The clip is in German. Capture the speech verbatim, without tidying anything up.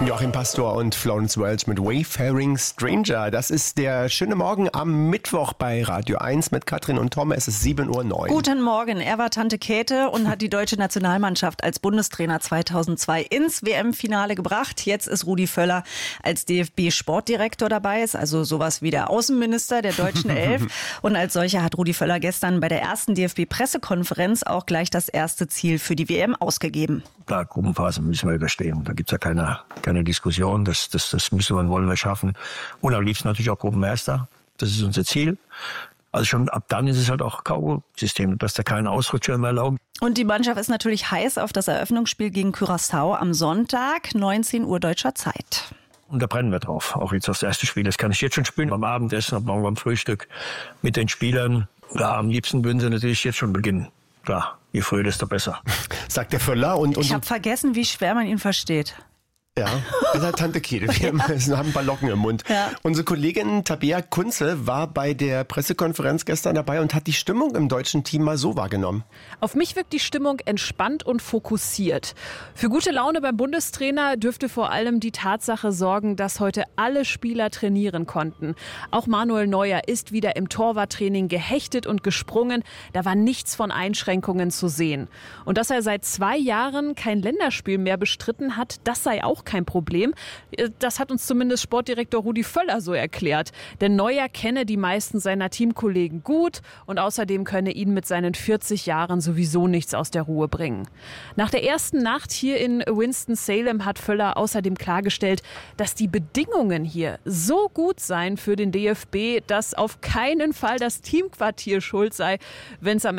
Joachim Pastor und Florence Welch mit Wayfaring Stranger. Das ist der schöne Morgen am Mittwoch bei Radio eins mit Katrin und Tom. Es ist sieben Uhr neun. Guten Morgen. Er war Tante Käthe und hat die deutsche Nationalmannschaft als Bundestrainer zweitausendzwei ins W M-Finale gebracht. Jetzt ist Rudi Völler als D F B-Sportdirektor dabei, ist also sowas wie der Außenminister der deutschen Elf. Und als solcher hat Rudi Völler gestern bei der ersten D F B-Pressekonferenz auch gleich das erste Ziel für die W M ausgegeben. Klar, Gruppenphase müssen wir überstehen. Da gibt's ja keine, keine Diskussion. Das, das, das müssen wir und wollen wir schaffen. Und am liebsten natürlich auch Gruppenmeister. Das ist unser Ziel. Also schon ab dann ist es halt auch K O-System, dass da keinen Ausrutscher mehr erlauben. Und die Mannschaft ist natürlich heiß auf das Eröffnungsspiel gegen Curaçao am Sonntag, neunzehn Uhr deutscher Zeit. Und da brennen wir drauf. Auch jetzt das erste Spiel. Das kann ich jetzt schon spielen. Beim Abendessen, ab morgen beim Frühstück mit den Spielern. Ja, am liebsten würden sie natürlich jetzt schon beginnen. Klar, je früher, desto besser. Sagt der Völler. Und, und ich habe vergessen, wie schwer man ihn versteht. Ja, er hat Tante Käthe. Wir ja. haben ein paar Locken im Mund. Ja. Unsere Kollegin Tabea Kunze war bei der Pressekonferenz gestern dabei und hat die Stimmung im deutschen Team mal so wahrgenommen. Auf mich wirkt die Stimmung entspannt und fokussiert. Für gute Laune beim Bundestrainer dürfte vor allem die Tatsache sorgen, dass heute alle Spieler trainieren konnten. Auch Manuel Neuer ist wieder im Torwarttraining gehechtet und gesprungen. Da war nichts von Einschränkungen zu sehen. Und dass er seit zwei Jahren kein Länderspiel mehr bestritten hat, das sei auch kein Problem. Das hat uns zumindest Sportdirektor Rudi Völler so erklärt. Denn Neuer kenne die meisten seiner Teamkollegen gut und außerdem könne ihn mit seinen vierzig Jahren sowieso nichts aus der Ruhe bringen. Nach der ersten Nacht hier in Winston-Salem hat Völler außerdem klargestellt, dass die Bedingungen hier so gut seien für den D F B, dass auf keinen Fall das Teamquartier schuld sei, wenn es am